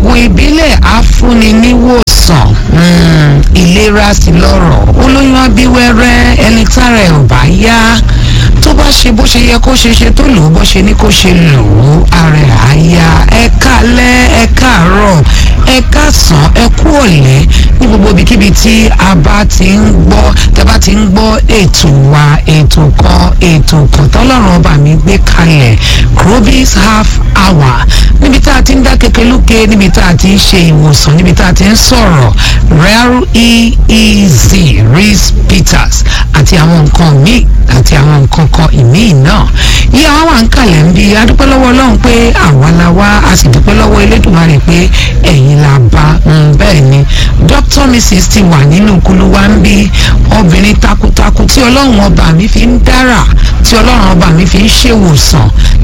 oògùn ìbílẹ̀ afúnni níwòsàn ìlera sí lọ́rọ̀ olóyún abíwẹ́rẹ́ ẹni tára ẹ̀ ò bá yá tó bá ṣe bó ṣe yẹ kó ṣe tó lò ó bó ṣe ní kó ṣe lò ó ara ẹ̀ á yá ẹ kálẹ́ ẹ káàárọ̀ ẹ káàsán ẹ kú ọ̀lẹ́ ní gbogbo ibikíbi tí a bá ti ń gbọ́ tẹ́ bá ti ń gbọ́ ètò wa ètò kan tọ́lọ́run ọba mi gbé kalẹ̀ Krobis half hour níbi tá a ti ń dá kékeré níbi tá a ti ń ṣe ìwòsàn níbi tá a ti ń sọ̀rọ̀ rare easy Reese Peters àti àwọn nǹkan míì àti àwọn nǹkan kan ìmíì náà ìyá wa wà ń kalẹ̀ ń bí adúpẹ́ lọ́wọ́ Ọlọ́run pé àwa la wá a sì dúpẹ́ lọ́wọ́ Elédùmarè pé ẹ̀yin la bá bẹ́ẹ̀ ni Dr. Mrs. ti wà nínú kulu wa ń bí obìnrin takuntakun tí Ọlọ́run ọba mi fi ń dára tí Ọlọ́run ọba mi fi ń ṣèwòsàn